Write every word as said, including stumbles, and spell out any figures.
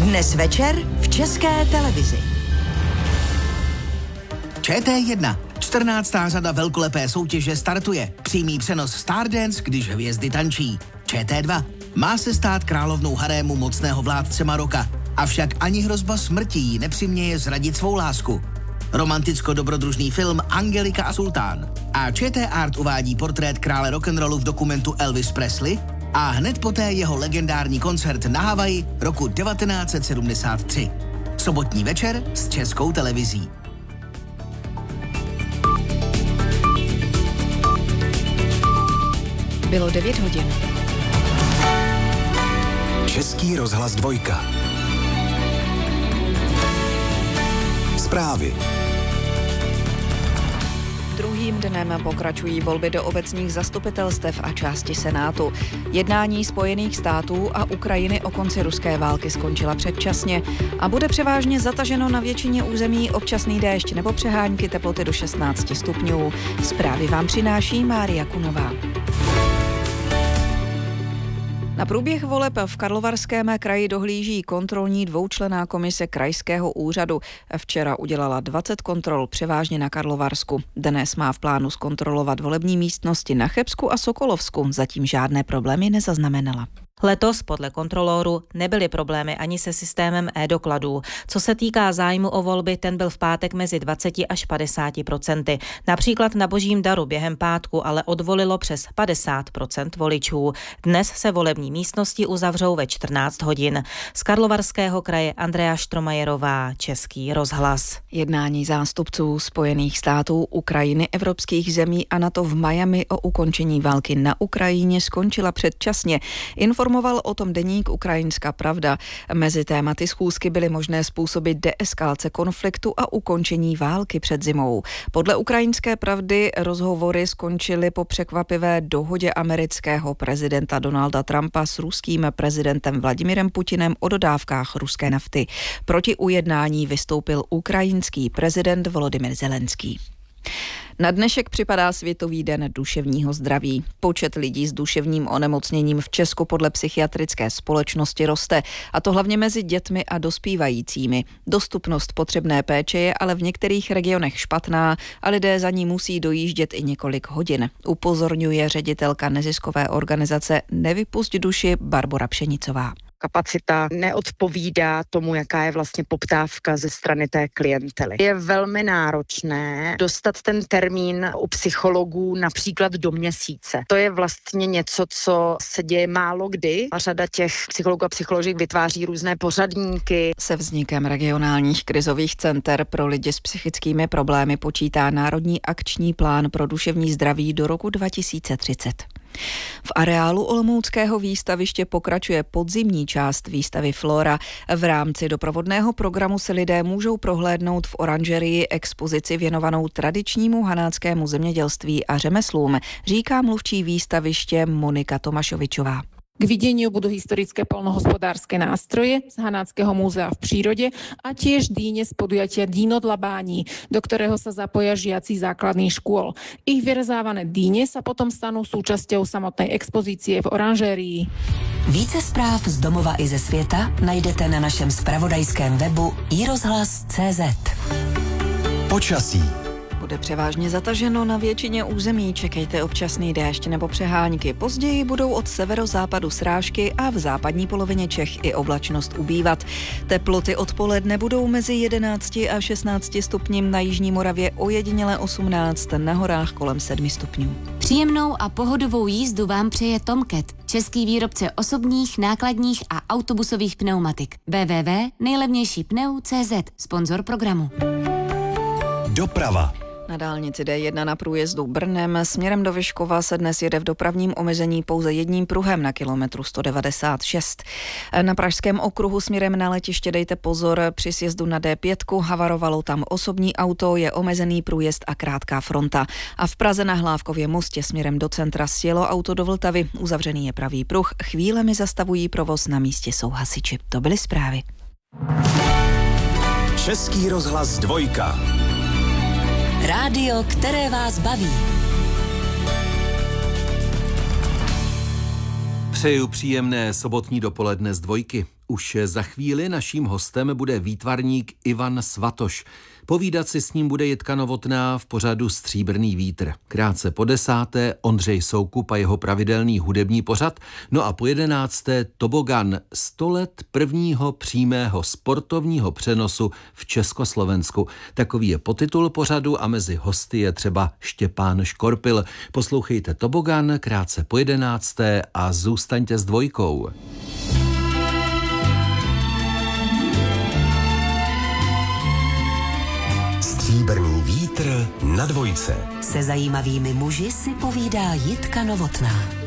Dnes večer v České televizi. Č T jedna. čtrnáctá řada velkolepé soutěže startuje. Přímý přenos Stardance, když hvězdy tančí. Č T dva. Má se stát královnou harému mocného vládce Maroka. Avšak ani hrozba smrti jí nepřiměje zradit svou lásku. Romanticko-dobrodružný film Angelika a sultán. A Č T Art uvádí portrét krále rock'n'rollu v dokumentu Elvis Presley a hned poté jeho legendární koncert na Havaji roku devatenáct set sedmdesát tři. Sobotní večer s Českou televizí. Bylo devět hodin. Český rozhlas dvojka. Zprávy. Druhým dnem pokračují volby do obecních zastupitelstev a části Senátu. Jednání Spojených států a Ukrajiny o konci ruské války skončila předčasně a bude převážně zataženo na většině území občasný déšť nebo přehánky, teploty do šestnáct stupňů. Zprávy vám přináší Mária Kunová. Na průběh voleb v Karlovarském kraji dohlíží kontrolní dvoučlenná komise krajského úřadu. Včera udělala dvacet kontrol, převážně na Karlovarsku. Dnes má v plánu zkontrolovat volební místnosti na Chebsku a Sokolovsku. Zatím žádné problémy nezaznamenala. Letos podle kontrolórů nebyly problémy ani se systémem e-dokladů. Co se týká zájmu o volby, ten byl v pátek mezi dvacet až padesát procenty. Například na Božím daru během pátku ale odvolilo přes padesát procent voličů. Dnes se volební místnosti uzavřou ve čtrnáct hodin. Z Karlovarského kraje Andrea Štromajerová, Český rozhlas. Jednání zástupců Spojených států, Ukrajiny, evropských zemí a NATO v Miami o ukončení války na Ukrajině skončila předčasně. Informoval o tom deník Ukrajinská pravda. Mezi tématy schůzky byly možné způsoby deeskalace konfliktu a ukončení války před zimou. Podle Ukrajinské pravdy rozhovory skončily po překvapivé dohodě amerického prezidenta Donalda Trumpa s ruským prezidentem Vladimirem Putinem o dodávkách ruské nafty. Proti ujednání vystoupil ukrajinský prezident Volodymyr Zelenský. Na dnešek připadá Světový den duševního zdraví. Počet lidí s duševním onemocněním v Česku podle psychiatrické společnosti roste, a to hlavně mezi dětmi a dospívajícími. Dostupnost potřebné péče je ale v některých regionech špatná a lidé za ní musí dojíždět i několik hodin. Upozorňuje ředitelka neziskové organizace Nevypusť duši Barbora Pšenicová. Kapacita neodpovídá tomu, jaká je vlastně poptávka ze strany té klientely. Je velmi náročné dostat ten termín u psychologů například do měsíce. To je vlastně něco, co se děje málo kdy a řada těch psychologů a psycholožek vytváří různé pořadníky. Se vznikem regionálních krizových center pro lidi s psychickými problémy počítá Národní akční plán pro duševní zdraví do roku dva tisíce třicet. V areálu olomouckého výstaviště pokračuje podzimní část výstavy Flora. V rámci doprovodného programu se lidé můžou prohlédnout v oranžerii expozici věnovanou tradičnímu hanáckému zemědělství a řemeslům, říká mluvčí výstaviště Monika Tomašovičová. K videniu budú historické poľnohospodárske nástroje z Hanáckeho múzea v prírode a tiež dýne z podujatia Dínodlabání, do ktorého sa zapoja žiaci základných škôl. Ich vyrezávané dýne sa potom stanú súčasťou samotnej expozície v oranžérii. Více zpráv z domova i ze světa najdete na našem zpravodajském webu i rozhlas tečka cé zet. Počasí. Bude převážně zataženo na většině území, čekejte občasný déšť nebo přehánky. Později budou od severozápadu srážky a v západní polovině Čech i oblačnost ubývat. Teploty odpoledne budou mezi jedenácti a šestnácti stupni, na jižní Moravě ojediněle osmnáct, na horách kolem sedmi stupňů. Příjemnou a pohodovou jízdu vám přeje Tomcat, český výrobce osobních, nákladních a autobusových pneumatik. w w w tečka nejlevnější pneu tečka cé zet, sponzor programu. Doprava. Na dálnici D jedna na průjezdu Brnem směrem do Vyškova se dnes jede v dopravním omezení pouze jedním pruhem na kilometru sto devadesát šest. Na pražském okruhu směrem na letiště dejte pozor, při sjezdu na D pět havarovalo tam osobní auto, je omezený průjezd a krátká fronta. A v Praze na Hlávkově mostě směrem do centra sjelo auto do Vltavy, uzavřený je pravý pruh, chvílemi zastavují provoz, na místě jsou hasiči. To byly zprávy. Český rozhlas dvojka. Rádio, které vás baví. Přeju příjemné sobotní dopoledne z dvojky. Už za chvíli naším hostem bude výtvarník Ivan Svatoš. Povídat si s ním bude Jitka Novotná v pořadu Stříbrný vítr. Krátce po desáté Ondřej Soukup a jeho pravidelný hudební pořad, no a po jedenácté Tobogan, sto let prvního přímého sportovního přenosu v Československu. Takový je podtitul pořadu a mezi hosty je třeba Štěpán Škorpil. Poslouchejte Tobogan krátce po jedenácté a zůstaňte s dvojkou. Stříbrný vítr na dvojce. Se zajímavými muži si povídá Jitka Novotná.